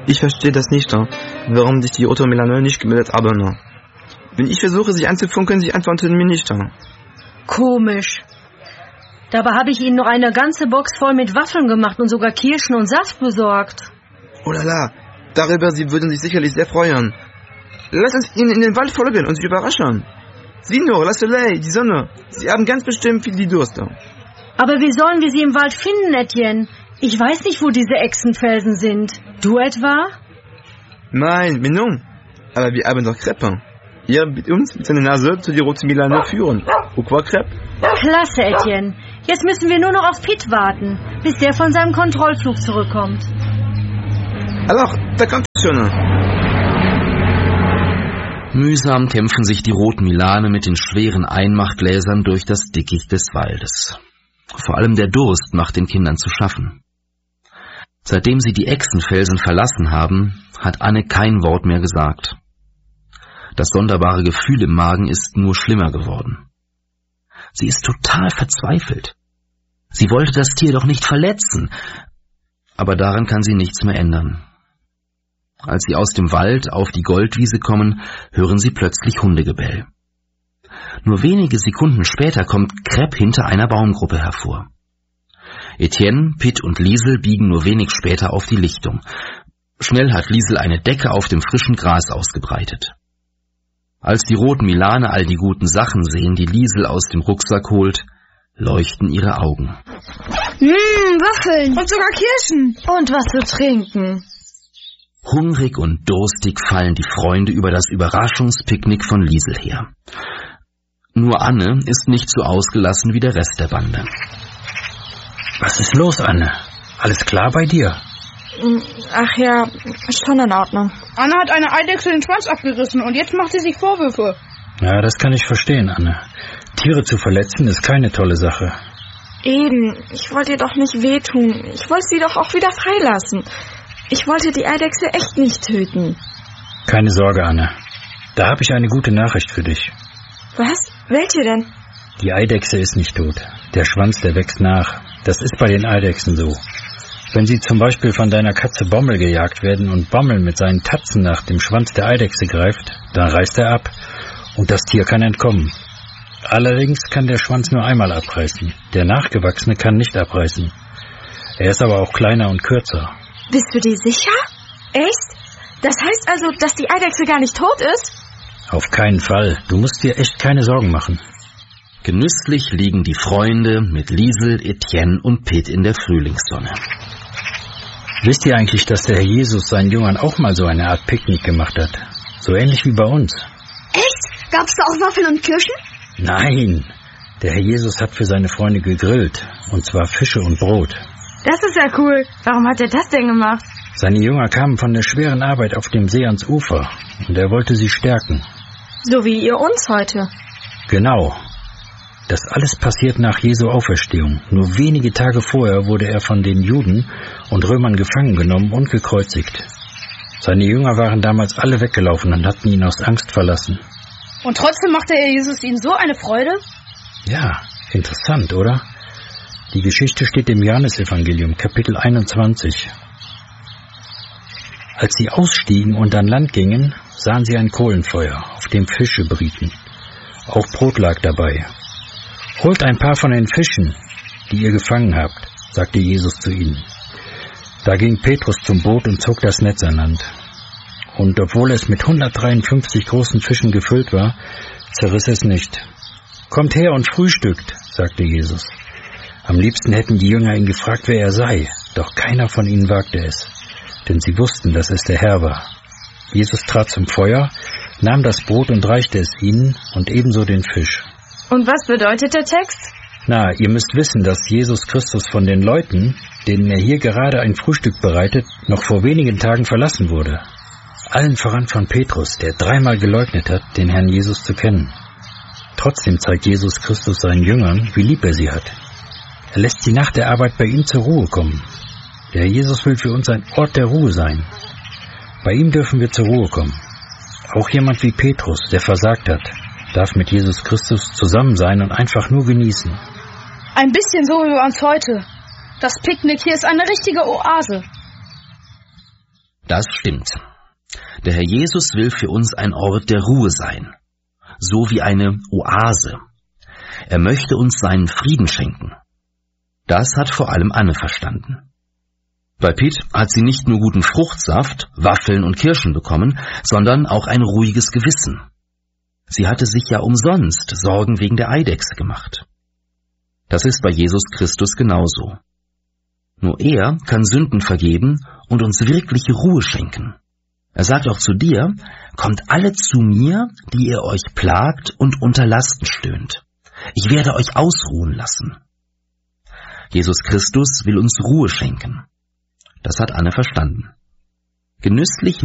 Ich verstehe das nicht, warum sich die Otto Milano nicht gemeldet haben. Wenn ich versuche, sie anzufunken, sie antworten mir nicht. Komisch. Dabei habe ich ihnen noch eine ganze Box voll mit Waffeln gemacht und sogar Kirschen und Saft besorgt. Oh la la, darüber sie würden sich sicherlich sehr freuen. Lass uns ihnen in den Wald folgen und sie überraschen. Sieh nur, la Soleil, die Sonne. Sie haben ganz bestimmt viel Durst. Aber wie sollen wir sie im Wald finden, Etienne? Ich weiß nicht, wo diese Echsenfelsen sind. Du etwa? Nein, non. Aber wir haben doch Crepe. Ihr wird uns mit seiner Nase zu die Rote Milano führen. Ou quoi, Crepe? Klasse, Etienne. Jetzt müssen wir nur noch auf Pitt warten, bis der von seinem Kontrollflug zurückkommt. Alors, da kommt schon. Mühsam kämpfen sich die roten Milane mit den schweren Einmachgläsern durch das Dickicht des Waldes. Vor allem der Durst macht den Kindern zu schaffen. Seitdem sie die Echsenfelsen verlassen haben, hat Anne kein Wort mehr gesagt. Das sonderbare Gefühl im Magen ist nur schlimmer geworden. Sie ist total verzweifelt. Sie wollte das Tier doch nicht verletzen, aber daran kann sie nichts mehr ändern. Als sie aus dem Wald auf die Goldwiese kommen, hören sie plötzlich Hundegebell. Nur wenige Sekunden später kommt Crepe hinter einer Baumgruppe hervor. Etienne, Pitt und Liesel biegen nur wenig später auf die Lichtung. Schnell hat Liesel eine Decke auf dem frischen Gras ausgebreitet. Als die roten Milane all die guten Sachen sehen, die Liesel aus dem Rucksack holt, leuchten ihre Augen. Waffeln und sogar Kirschen und was zu trinken. Hungrig und durstig fallen die Freunde über das Überraschungspicknick von Liesel her. Nur Anne ist nicht so ausgelassen wie der Rest der Bande. Was ist los, Anne? Alles klar bei dir? Ach ja, schon in Ordnung. Anne hat eine Eidechse den Schwanz abgerissen und jetzt macht sie sich Vorwürfe. Ja, das kann ich verstehen, Anne. Tiere zu verletzen ist keine tolle Sache. Eben, ich wollte ihr doch nicht wehtun. Ich wollte sie doch auch wieder freilassen. Ich wollte die Eidechse echt nicht töten. Keine Sorge, Anne. Da habe ich eine gute Nachricht für dich. Was? Welche denn? Die Eidechse ist nicht tot. Der Schwanz, der wächst nach. Das ist bei den Eidechsen so. Wenn sie zum Beispiel von deiner Katze Bommel gejagt werden und Bommel mit seinen Tatzen nach dem Schwanz der Eidechse greift, dann reißt er ab und das Tier kann entkommen. Allerdings kann der Schwanz nur einmal abreißen. Der Nachgewachsene kann nicht abreißen. Er ist aber auch kleiner und kürzer. Bist du dir sicher? Echt? Das heißt also, dass die Eidechse gar nicht tot ist? Auf keinen Fall. Du musst dir echt keine Sorgen machen. Genüsslich liegen die Freunde mit Liesel, Etienne und Pitt in der Frühlingssonne. Wisst ihr eigentlich, dass der Herr Jesus seinen Jüngern auch mal so eine Art Picknick gemacht hat? So ähnlich wie bei uns. Echt? Gab's da auch Waffeln und Kirschen? Nein, der Herr Jesus hat für seine Freunde gegrillt. Und zwar Fische und Brot. Das ist ja cool. Warum hat er das denn gemacht? Seine Jünger kamen von der schweren Arbeit auf dem See ans Ufer. Und er wollte sie stärken. So wie ihr uns heute. Genau. Das alles passiert nach Jesu Auferstehung. Nur wenige Tage vorher wurde er von den Juden und Römern gefangen genommen und gekreuzigt. Seine Jünger waren damals alle weggelaufen und hatten ihn aus Angst verlassen. Und trotzdem machte er Jesus ihnen so eine Freude? Ja, interessant, oder? Die Geschichte steht im Johannesevangelium, Kapitel 21. Als sie ausstiegen und an Land gingen, sahen sie ein Kohlenfeuer, auf dem Fische brieten. Auch Brot lag dabei. »Holt ein paar von den Fischen, die ihr gefangen habt«, sagte Jesus zu ihnen. Da ging Petrus zum Boot und zog das Netz an Land. Und obwohl es mit 153 großen Fischen gefüllt war, zerriss es nicht. »Kommt her und frühstückt«, sagte Jesus. Am liebsten hätten die Jünger ihn gefragt, wer er sei, doch keiner von ihnen wagte es, denn sie wussten, dass es der Herr war. Jesus trat zum Feuer, nahm das Brot und reichte es ihnen und ebenso den Fisch. Und was bedeutet der Text? Na, ihr müsst wissen, dass Jesus Christus von den Leuten, denen er hier gerade ein Frühstück bereitet, noch vor wenigen Tagen verlassen wurde. Allen voran von Petrus, der 3-mal geleugnet hat, den Herrn Jesus zu kennen. Trotzdem zeigt Jesus Christus seinen Jüngern, wie lieb er sie hat. Er lässt sie nach der Arbeit bei ihm zur Ruhe kommen. Der Herr Jesus will für uns ein Ort der Ruhe sein. Bei ihm dürfen wir zur Ruhe kommen. Auch jemand wie Petrus, der versagt hat, darf mit Jesus Christus zusammen sein und einfach nur genießen. Ein bisschen so wie bei uns heute. Das Picknick hier ist eine richtige Oase. Das stimmt. Der Herr Jesus will für uns ein Ort der Ruhe sein, so wie eine Oase. Er möchte uns seinen Frieden schenken. Das hat vor allem Anne verstanden. Bei Piet hat sie nicht nur guten Fruchtsaft, Waffeln und Kirschen bekommen, sondern auch ein ruhiges Gewissen. Sie hatte sich ja umsonst Sorgen wegen der Eidechse gemacht. Das ist bei Jesus Christus genauso. Nur er kann Sünden vergeben und uns wirkliche Ruhe schenken. Er sagt auch zu dir, kommt alle zu mir, die ihr euch plagt und unter Lasten stöhnt. Ich werde euch ausruhen lassen. Jesus Christus will uns Ruhe schenken. Das hat Anne verstanden. Genüsslich